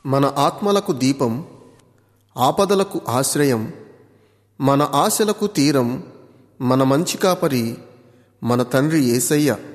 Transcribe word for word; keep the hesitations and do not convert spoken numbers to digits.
మన ఆత్మలకు దీపం, ఆపదలకు ఆశ్రయం, మన ఆశలకు తీరం, మన మంచి కాపరి మన తండ్రి యేసయ్య.